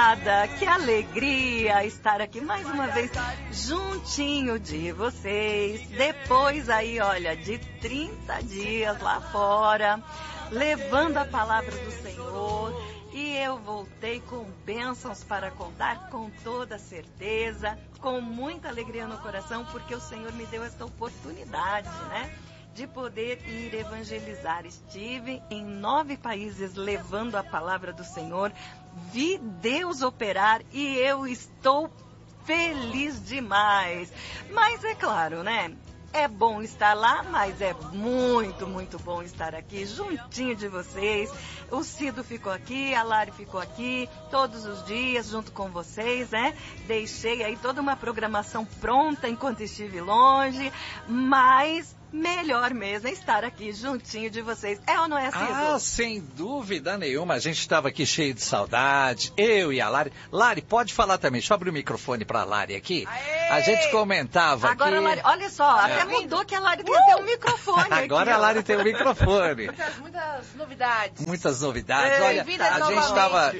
amada, que alegria estar aqui mais uma vez juntinho de vocês. Depois aí, olha, de 30 dias lá fora, levando a palavra do Senhor. E eu voltei com bênçãos para contar com toda certeza, com muita alegria no coração, porque o Senhor me deu essa oportunidade, né? De poder ir evangelizar. Estive em 9 países levando a palavra do Senhor, vi Deus operar e eu estou feliz demais. Mas é claro, né? É bom estar lá, mas é muito, muito bom estar aqui juntinho de vocês. O Cido ficou aqui, a Lari ficou aqui, todos os dias junto com vocês, né? Deixei aí toda uma programação pronta enquanto estive longe, mas melhor mesmo é estar aqui juntinho de vocês. É ou não é, Cido? Ah, sem dúvida nenhuma. A gente estava aqui cheio de saudade, eu e a Lari. Lari, pode falar também. Deixa eu abrir o microfone para a Lari aqui. Aê! A gente comentava agora, que... Lari, olha só, até mudou que a Lari tem até um microfone aqui. Agora a Lari tem um microfone. Muitas novidades. Muitas novidades. Olha, a gente estava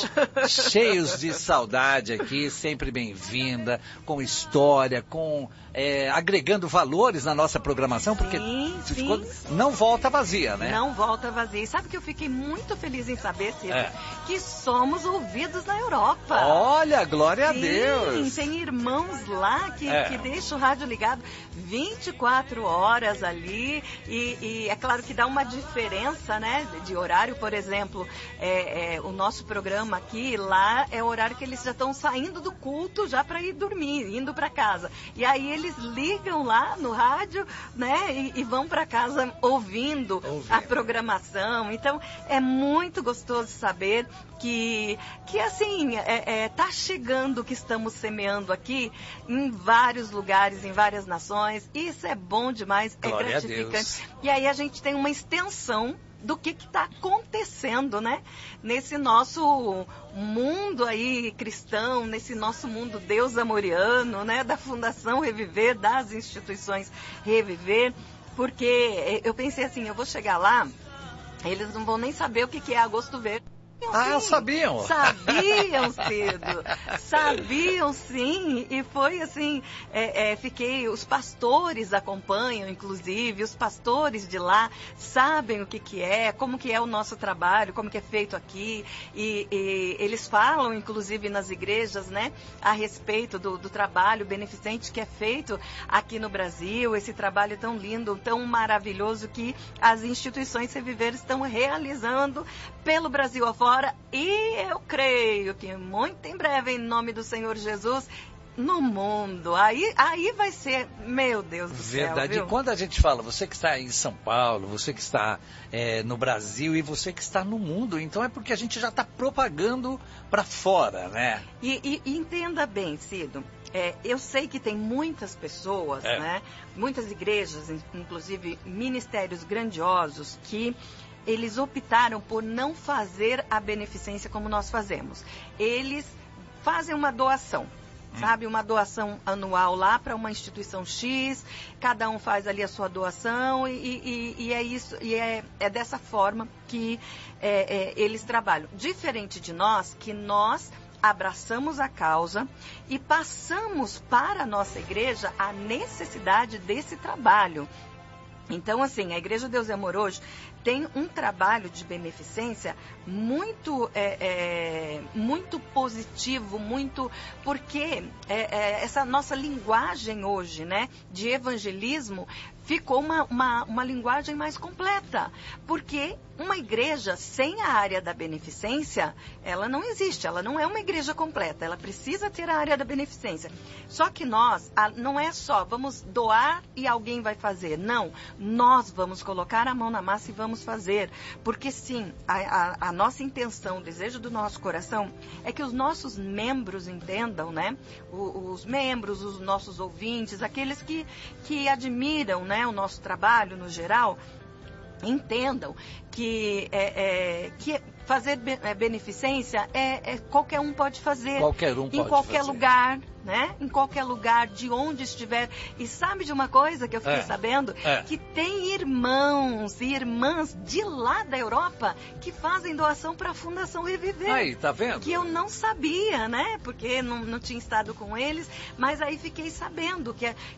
cheios de saudade aqui, sempre bem-vinda, com história, com agregando valores na nossa programação, porque não volta vazia, né? Não volta vazia. E sabe que eu fiquei muito feliz em saber, Cido, que somos ouvidos na Europa. Olha, glória a Deus. Sim, tem irmãos lá que deixam o rádio ligado 24 horas ali e é claro que dá uma diferença, né, de horário. Por exemplo, o nosso programa aqui, lá é o horário que eles já estão saindo do culto já para ir dormir, indo para casa. E aí eles ligam lá no rádio, né, e vão para casa ouvindo a programação. Então, é muito gostoso saber que assim, tá chegando o que estamos semeando aqui em vários lugares, em várias nações. Isso é bom demais, glória, é gratificante. E aí a gente tem uma extensão do que está acontecendo, né? Nesse nosso mundo aí cristão, nesse nosso mundo Deus amoriano, né? Da Fundação Reviver, das instituições Reviver, porque eu pensei assim, eu vou chegar lá, eles não vão nem saber o que é Agosto Verde. Sabiam? Sabiam, Cido. Sabiam, sim. E foi assim, os pastores acompanham, inclusive, os pastores de lá sabem o que é, como que é o nosso trabalho, como que é feito aqui. E eles falam, inclusive, nas igrejas, né, a respeito do trabalho beneficente que é feito aqui no Brasil, esse trabalho tão lindo, tão maravilhoso que as instituições Reviver estão realizando pelo Brasil afora. E eu creio que muito em breve, em nome do Senhor Jesus, no mundo, aí vai ser, meu Deus do céu. Verdade. Viu? E quando a gente fala, você que está em São Paulo, você que está no Brasil e você que está no mundo, então é porque a gente já está propagando para fora, né? E entenda bem, Cido, eu sei que tem muitas pessoas, né? Muitas igrejas, inclusive ministérios grandiosos, que eles optaram por não fazer a beneficência como nós fazemos. Eles fazem uma doação, sabe? Uma doação anual lá para uma instituição X, cada um faz ali a sua doação e é isso, e é dessa forma que eles trabalham. Diferente de nós, que nós abraçamos a causa e passamos para a nossa igreja a necessidade desse trabalho. Então, assim, a Igreja Deus e Amor hoje tem um trabalho de beneficência muito, muito positivo, muito, porque essa nossa linguagem hoje, né, de evangelismo, ficou uma linguagem mais completa, porque uma igreja sem a área da beneficência, ela não existe, ela não é uma igreja completa, ela precisa ter a área da beneficência. Só que nós, não é só vamos doar e alguém vai fazer, não, nós vamos colocar a mão na massa e vamos fazer, porque sim, a nossa intenção, o desejo do nosso coração é que os nossos membros entendam, né, os membros, os nossos ouvintes, aqueles que admiram, né, o nosso trabalho no geral, entendam que fazer beneficência qualquer um pode fazer. Qualquer um pode em qualquer fazer. lugar, né? Em qualquer lugar, de onde estiver. E sabe de uma coisa que eu fiquei sabendo? Que tem irmãos e irmãs de lá da Europa que fazem doação para a Fundação Reviver. Aí, tá vendo? Que eu não sabia, né? Porque não tinha estado com eles, mas aí fiquei sabendo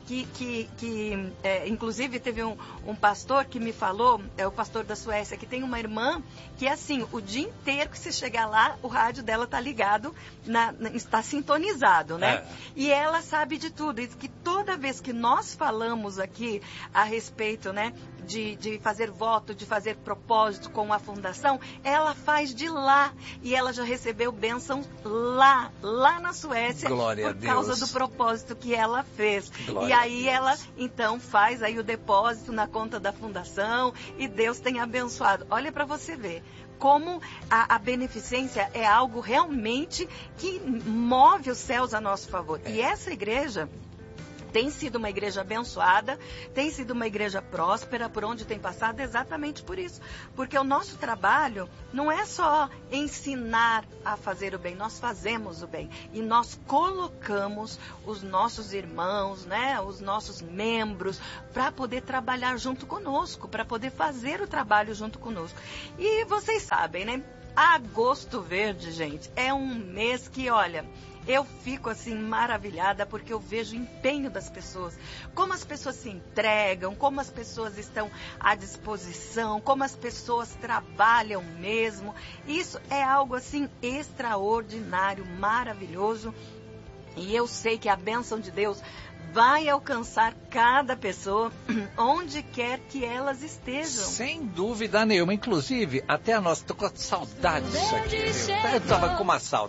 inclusive teve um pastor que me falou, o pastor da Suécia, que tem uma irmã que assim, o dia inteiro que você chegar lá, o rádio dela tá ligado, está sintonizado, né? E ela sabe de tudo. Diz que toda vez que nós falamos aqui a respeito, né, de fazer voto, de fazer propósito com a fundação, ela faz de lá. E ela já recebeu bênçãos lá na Suécia, Glória por causa do propósito que ela fez. Glória e aí ela, então, faz aí o depósito na conta da fundação e Deus tem abençoado. Olha para você ver como a beneficência é algo realmente que move os céus a nosso favor. E essa igreja tem sido uma igreja abençoada, tem sido uma igreja próspera, por onde tem passado, exatamente por isso. Porque o nosso trabalho não é só ensinar a fazer o bem, nós fazemos o bem. E nós colocamos os nossos irmãos, né, os nossos membros, para poder trabalhar junto conosco, para poder fazer o trabalho junto conosco. E vocês sabem, né? Agosto Verde, gente, é um mês que, olha, eu fico assim maravilhada porque eu vejo o empenho das pessoas, como as pessoas se entregam, como as pessoas estão à disposição, como as pessoas trabalham mesmo. Isso é algo assim extraordinário, maravilhoso. E eu sei que a bênção de Deus vai alcançar cada pessoa onde quer que elas estejam. Sem dúvida nenhuma. Inclusive, até a nossa... Tô com saudade disso aqui, viu? Eu tava com uma saudade.